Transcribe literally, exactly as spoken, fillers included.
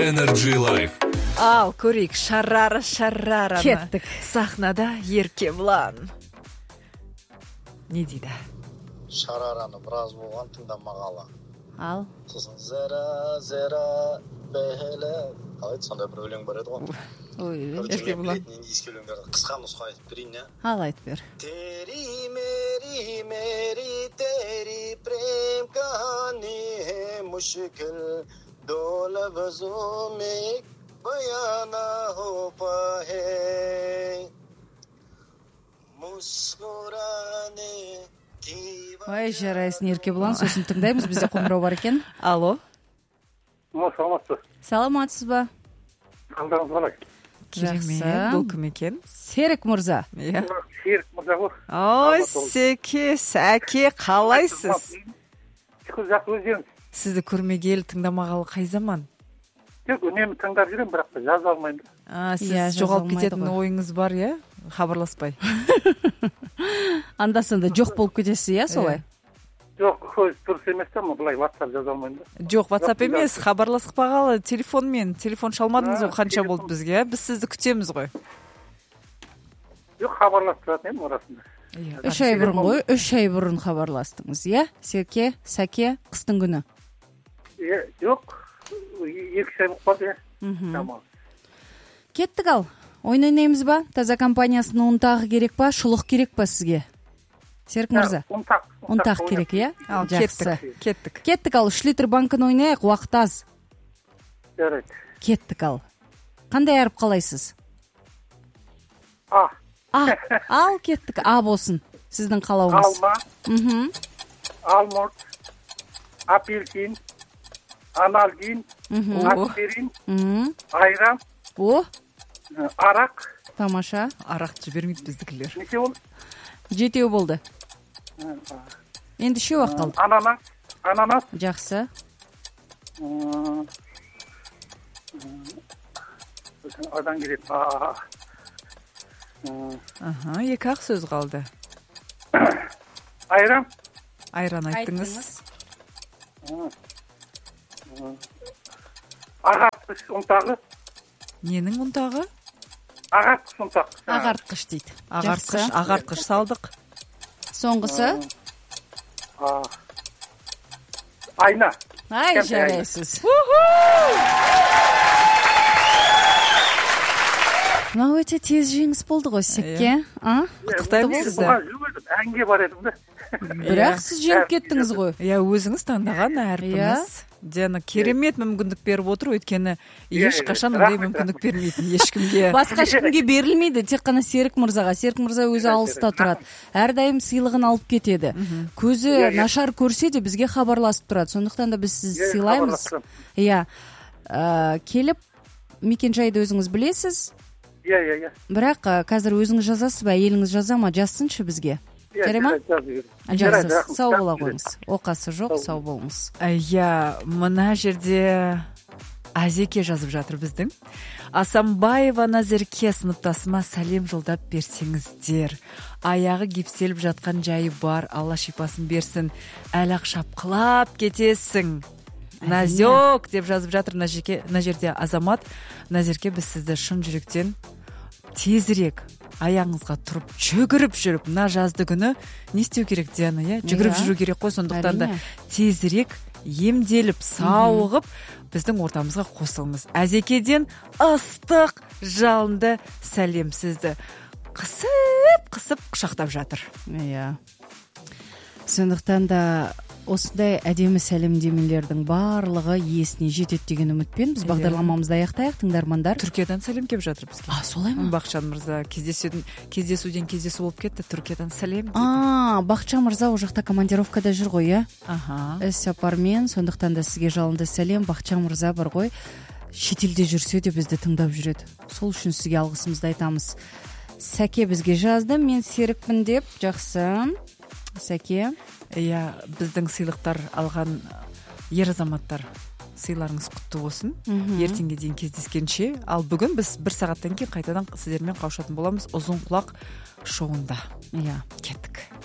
Energy Life. Ал көрейік шаррары шаррараны. Кеттік. Сахнада Еркебұлан. Не дейді? Шарараны біраз болған тыңдамағалы. Ал. Сосын зәра, зәра, бәхелі. Қалайды, сондай бір өлең бар еді ғой. Ой, Еркебұлан. Индийский өлеңдерді қысқа нұсқа айтып берейін, я? ал айт бер. Тери мери мери тери прем кахани है मुश्किल दो लफ्जों में बयां ना हो पाए मुस्कुराने Ой, жарайсың Еркебұлан, сосын тыңдаймыз, бізде қоңырау бар екен. Алло. Саламатсыз. Саламатсыз ба? Қалдарыңыз қалай? Керемет. Бұл кім екен? Серік мырза. Иә. Серік мырза ғой. Ой, Секе, Сәке, қалайсыз? Шүкір жақсы өздеріңіз. Сізді көрмегелі тыңдамағалы қай заман? Тек үнемі тыңдап жүремін, бірақ та жаза алмаймын. А, сіз Иә, жаза жоғалып алмайды кететін ғой. ойыңыз бар, иә? Хабарласпай. Анда-санда жоқ болып кетесіз, иә, солай? Жоқ, көз дұрыс емес та, бұлай WhatsApp жаза алмаймын да. Жоқ, WhatsApp Жоқ, емес, хабарласпағалы телефонмен. Телефон шалмадыңыз А, ғой, қанша телефон. болды бізге? Біз сізді күтеміз ғой. Жоқ, хабарласып тұратын едім арасында. Үш ай бұрын ғой, үш ай бұрын хабарластыңыз, иә? Серке, Сәке, қыстың күні. Е, жоқ, екі шай болып қалды, иә. Мгм. Тамам. Кеттік ал. Ойнайнаймыз ба? Таза компаниясының ұнтағы керек па? Шұлық керек па сізге? Серік мырза. Ұнтақ. Ұнтақ керек, иә? Ал, Жақсы. кеттік, кеттік. Кеттік ал, үш литр банкін ойнайық, уақыт аз. Жарайды. Кеттік ал. Қандай әріп қалайсыз? А, А, ал кеттік. А болсын. Сіздің қалауыңыз. алма, Мхм. алмұрт, апельсин, анальгин, Мгм. аспирин, Мгм. айран, О, арақ. тамаша. Арақ жібермейді біздікілер. Неше ол? Жетеу болды. Енді үшеу ақ қалды. Ананас, ананас. Жақсы. М, Одан келеді. А, м, Аха, екі ақ сөз қалды. Айран. Айран айттыңыз. Ағартқыш ұнтағы. Ненің ұнтағы? Ағартқыш ұнтақ. Ағартқыш дейді. Ағартқыш, Жақсы. ағартқыш салдық. Соңғысы. А, Айна. Ай, Кәмпей айна. жарайсыз. Мынау өте тез жеңіс болды ғой, Секке. А? Құттықтаймыз Мен сізді. бұған жүгірдім, әнге бар едім да. Бірақ сіз жеңіп кеттіңіз ғой. Иә, өзіңіз таңдаған әрпіңіз. Дені керемет мүмкіндік беріп отыр, өйткені Иә, ешқашан иә, ондай рахмет, мүмкіндік бермейтін ешкімге. Басқа ешкімге берілмейді, тек қана Серік мырзаға. Серік мырза өзі Иә, алыста Серік. тұрады. Әрдайым сыйлығын алып кетеді. Көзі Иә, иә. нашар көрсе де бізге хабарласып тұрады. Сондықтан да біз сізді Иә, сыйлаймыз. хабарласып. Иә. Ә, келіп мекен-жайды өзіңіз білесіз. Иә, иә, иә. Бірақ ә, қазір өзіңіз жазасыз ба, әйеліңіз жаза ма, жазсыншы бізге. Иә, Жарай ма? жарайды, жазып жіберіңіз. Жақсы, Жарайды, рахмет. сау Жазып бола жіберіңіз. қойыңыз. Оқасы жоқ, сау болыңыз. Иә, мына жерде Азеке жазып жатыр біздің. Асамбаева Назерке сыныптасыма сәлем жолдап берсеңіздер. Аяғы гипселіп жатқан жайы бар, Алла шипасын берсін. Әлі ақ шапқылап кетесің. Назек деп жазып жатыр мына жерге- мына жерде Азамат. Назерке, біз сізді шын жүректен тезірек аяғыңызға тұрып жүгіріп жүріп, мына жазды күні не істеу керек, Диана, иә? Жүгіріп Иә. жүру керек қой, сондықтан да Әрине. тезірек емделіп, сауығып біздің ортамызға қосылыңыз. Әзекеден ыстық жалынды сәлем, сізді қысып қысып құшақтап жатыр. Иә. Сондықтан да осындай әдемі сәлемдемелердің барлығы иесіне жетеді деген үмітпен біз Иә. бағдарламамызды аяқтайық, тыңдармандар. Түркиядан сәлем келіп жатыр бізге. А, солай ма? Бақытжан мырза, кездесуден кездесуден кездесу болып кетті. Түркиядан сәлем. дейді. А, Бақытжан мырза ол жақта командировкада жүр ғой, иә? Аха. Іс сапармен, сондықтан да сізге жалынды сәлем. Бақытжан мырза бар ғой, шетелде жүрсе де бізді тыңдап жүреді. Сол үшін сізге алғысымызды айтамыз. Сәке бізге жазды, мен Серікпін деп. Жақсы. Сәке. Иә, біздің сыйлықтар алған ер азаматтар, сыйларыңыз құтты болсын. Мгм. Ертеңге дейін кездескенше. Ал бүгін біз бір сағаттан кейін қайтадан сіздермен қауышатын боламыз ұзын құлақ шоуында. Иә. Кеттік.